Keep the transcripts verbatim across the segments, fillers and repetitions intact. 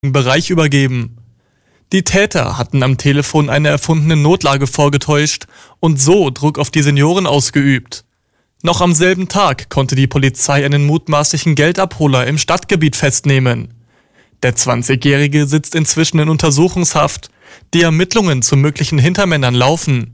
Bereich übergeben. Die Täter hatten am Telefon eine erfundene Notlage vorgetäuscht und so Druck auf die Senioren ausgeübt. Noch am selben Tag konnte die Polizei einen mutmaßlichen Geldabholer im Stadtgebiet festnehmen. Der zwanzigjährige sitzt inzwischen in Untersuchungshaft. Die Ermittlungen zu möglichen Hintermännern laufen.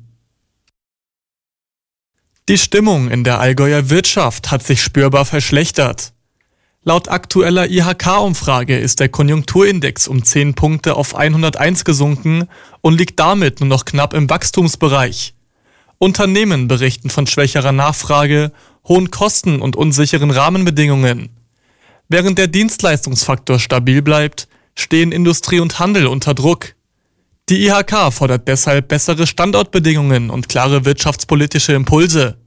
Die Stimmung in der Allgäuer Wirtschaft hat sich spürbar verschlechtert. Laut aktueller I H K-Umfrage ist der Konjunkturindex um zehn Punkte auf hunderteins gesunken und liegt damit nur noch knapp im Wachstumsbereich. Unternehmen berichten von schwächerer Nachfrage, hohen Kosten und unsicheren Rahmenbedingungen. Während der Dienstleistungsfaktor stabil bleibt, stehen Industrie und Handel unter Druck. Die I H K fordert deshalb bessere Standortbedingungen und klare wirtschaftspolitische Impulse.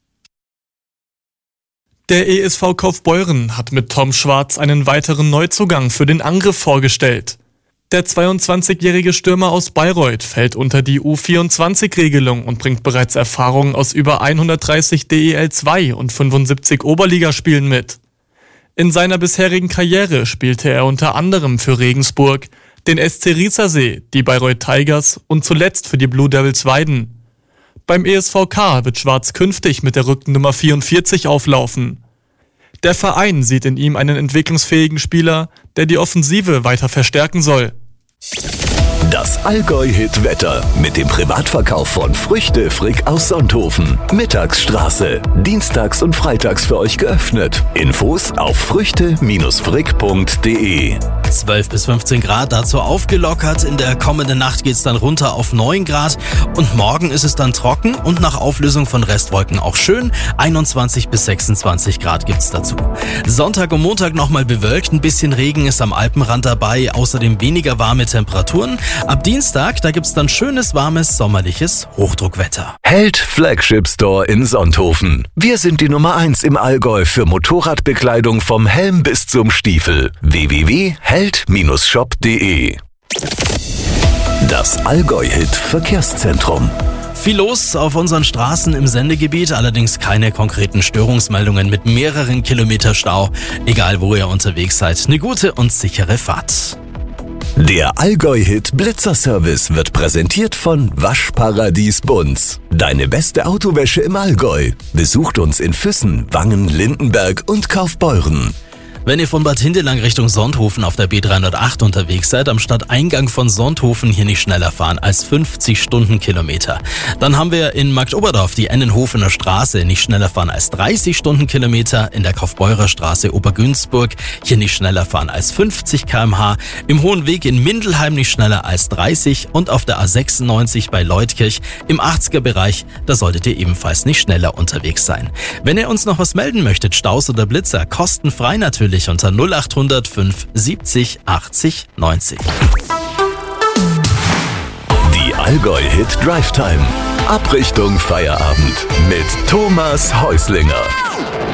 Der E S V Kaufbeuren hat mit Tom Schwarz einen weiteren Neuzugang für den Angriff vorgestellt. Der zweiundzwanzigjährige Stürmer aus Bayreuth fällt unter die U vierundzwanzig-Regelung und bringt bereits Erfahrungen aus über hundertdreißig D E L zwei und fünfundsiebzig Oberligaspielen mit. In seiner bisherigen Karriere spielte er unter anderem für Regensburg, den S C Riesersee, die Bayreuth Tigers und zuletzt für die Blue Devils Weiden. Beim E S V K wird Schwarz künftig mit der Rückennummer vierundvierzig auflaufen. Der Verein sieht in ihm einen entwicklungsfähigen Spieler, der die Offensive weiter verstärken soll. Das Allgäu-Hit-Wetter mit dem Privatverkauf von Früchte Frick aus Sonthofen. Mittagsstraße. Dienstags und freitags für euch geöffnet. Infos auf früchte Frick punkt de. zwölf bis fünfzehn Grad, dazu aufgelockert. In der kommenden Nacht geht es dann runter auf neun Grad. Und morgen ist es dann trocken und nach Auflösung von Restwolken auch schön. einundzwanzig bis sechsundzwanzig Grad gibt's dazu. Sonntag und Montag nochmal bewölkt. Ein bisschen Regen ist am Alpenrand dabei. Außerdem weniger warme Temperaturen. Ab Dienstag, da gibt's dann schönes, warmes, sommerliches Hochdruckwetter. Held Flagship Store in Sonthofen. Wir sind die Nummer eins im Allgäu für Motorradbekleidung vom Helm bis zum Stiefel. w w w punkt held shop punkt de. Das Allgäu-Hit Verkehrszentrum. Viel los auf unseren Straßen im Sendegebiet, allerdings keine konkreten Störungsmeldungen mit mehreren Kilometer Stau. Egal wo ihr unterwegs seid, eine gute und sichere Fahrt. Der Allgäu-Hit Blitzer-Service wird präsentiert von Waschparadies Bunz. Deine beste Autowäsche im Allgäu. Besucht uns in Füssen, Wangen, Lindenberg und Kaufbeuren. Wenn ihr von Bad Hindelang Richtung Sonthofen auf der B dreihundertacht unterwegs seid, am Stadteingang von Sonthofen hier nicht schneller fahren als fünfzig Stundenkilometer. Dann haben wir in Marktoberdorf die Ennenhofener Straße, nicht schneller fahren als dreißig Stundenkilometer. In der Kaufbeurer Straße Obergünzburg hier nicht schneller fahren als fünfzig Kilometer pro Stunde. Im Hohen Weg in Mindelheim nicht schneller als dreißig und auf der A sechsundneunzig bei Leutkirch im achtziger Bereich, da solltet ihr ebenfalls nicht schneller unterwegs sein. Wenn ihr uns noch was melden möchtet, Staus oder Blitzer, kostenfrei natürlich, unter null acht null null fünf siebzig achtzig neunzig. Die Allgäu-Hit Drive Time. Ab Richtung Feierabend mit Thomas Häuslinger.